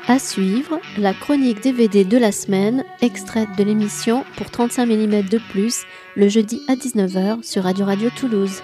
À suivre, la chronique DVD de la semaine, extraite de l'émission pour 35 mm de plus, le jeudi à 19h sur Radio Toulouse.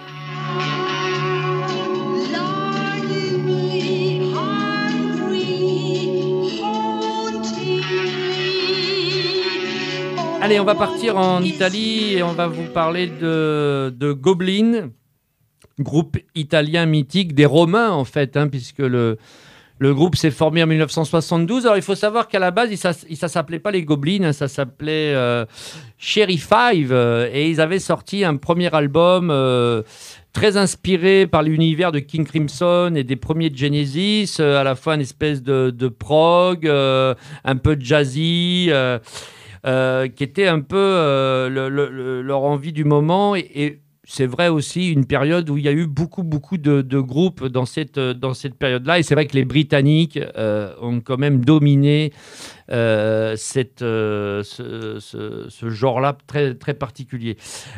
Allez, on va partir en Italie et on va vous parler de Goblin, groupe italien mythique des Romains en fait, puisque le groupe s'est formé en 1972. Alors, il faut savoir qu'à la base, ça ne s'appelait pas les Goblins, ça s'appelait Cherry Five. Et ils avaient sorti un premier album très inspiré par l'univers de King Crimson et des premiers de Genesis, à la fois une espèce de prog, un peu jazzy, qui était un peu leur envie du moment. Et c'est vrai aussi une période où il y a eu beaucoup de groupes dans cette période-là. Et c'est vrai que les Britanniques ont quand même dominé ce genre-là très, très particulier.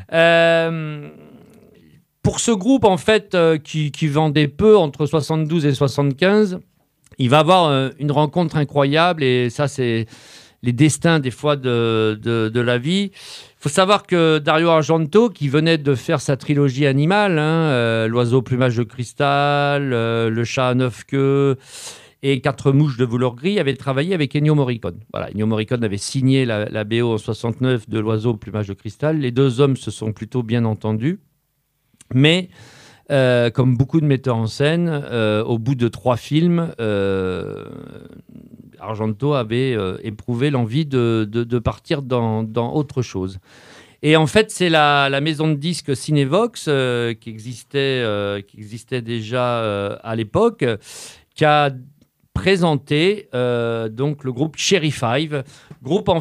Pour ce groupe, en fait, qui vendait peu entre 72 et 75, il va avoir une rencontre incroyable. Et ça, c'est les destins, des fois, de la vie. Il faut savoir que Dario Argento, qui venait de faire sa trilogie animale, L'oiseau au plumage de cristal, Le chat à 9 queues et 4 mouches de velours gris, avait travaillé avec Ennio Morricone. Voilà, Ennio Morricone avait signé la BO en 69 de L'oiseau au plumage de cristal. Les deux hommes se sont plutôt bien entendus. Mais, comme beaucoup de metteurs en scène, au bout de 3 films, Argento avait éprouvé l'envie de partir dans autre chose. Et en fait, c'est la maison de disques Cinevox, qui existait déjà à l'époque, qui a présenté donc le groupe Cherry Five, groupe en